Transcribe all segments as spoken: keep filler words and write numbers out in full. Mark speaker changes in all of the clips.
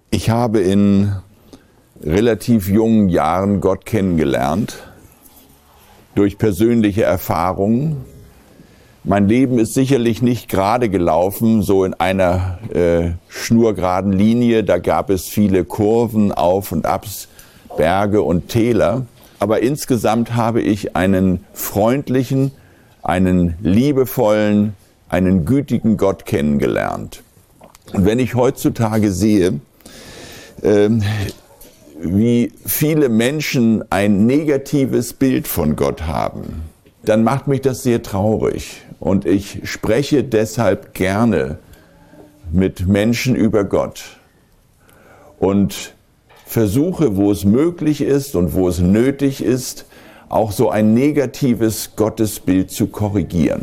Speaker 1: Ich habe in relativ jungen Jahren Gott kennengelernt, durch persönliche Erfahrungen. Mein Leben ist sicherlich nicht gerade gelaufen, so in einer äh, schnurgeraden Linie. Da gab es viele Kurven, Auf und Abs, Berge und Täler. Aber insgesamt habe ich einen freundlichen, einen liebevollen, einen gütigen Gott kennengelernt. Und wenn ich heutzutage sehe, äh, wie viele Menschen ein negatives Bild von Gott haben, dann macht mich das sehr traurig. Und ich spreche deshalb gerne mit Menschen über Gott und versuche, wo es möglich ist und wo es nötig ist, auch so ein negatives Gottesbild zu korrigieren.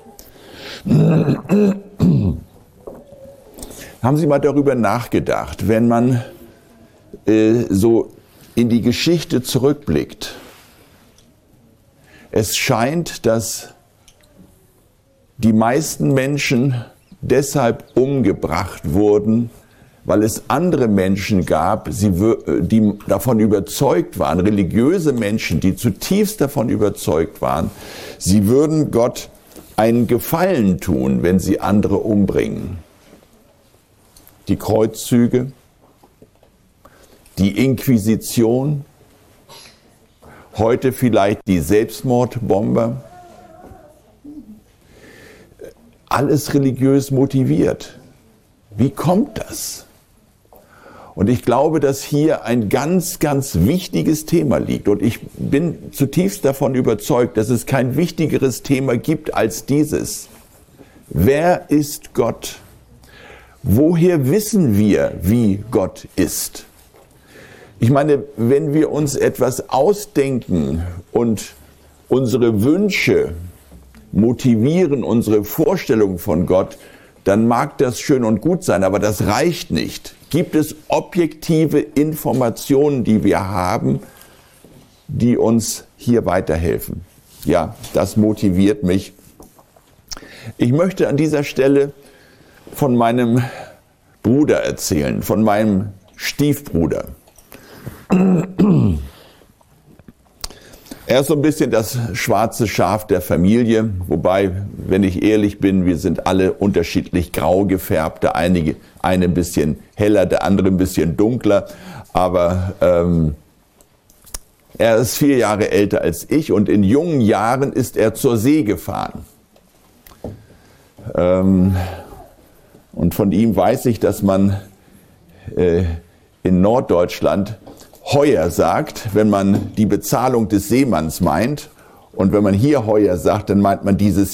Speaker 1: Haben Sie mal darüber nachgedacht, wenn man äh, so in die Geschichte zurückblickt? Es scheint, dass die meisten Menschen deshalb umgebracht wurden, weil es andere Menschen gab, die davon überzeugt waren, religiöse Menschen, die zutiefst davon überzeugt waren, sie würden Gott einen Gefallen tun, wenn sie andere umbringen. Die Kreuzzüge, die Inquisition, heute vielleicht die Selbstmordbomber, alles religiös motiviert. Wie kommt das? Und ich glaube, dass hier ein ganz, ganz wichtiges Thema liegt. Und ich bin zutiefst davon überzeugt, dass es kein wichtigeres Thema gibt als dieses. Wer ist Gott? Woher wissen wir, wie Gott ist? Ich meine, wenn wir uns etwas ausdenken und unsere Wünsche motivieren, unsere Vorstellung von Gott, dann mag das schön und gut sein, aber das reicht nicht. Gibt es objektive Informationen, die wir haben, die uns hier weiterhelfen? Ja, das motiviert mich. Ich möchte an dieser Stelle von meinem Bruder erzählen, von meinem Stiefbruder. Er ist so ein bisschen das schwarze Schaf der Familie, wobei, wenn ich ehrlich bin, wir sind alle unterschiedlich grau gefärbt. Der einige, eine ein bisschen heller, der andere ein bisschen dunkler. Aber ähm, er ist vier Jahre älter als ich und in jungen Jahren ist er zur See gefahren. Ähm, und von ihm weiß ich, dass man äh, in Norddeutschland Heuer sagt, wenn man die Bezahlung des Seemanns meint. Und wenn man hier Heuer sagt, dann meint man dieses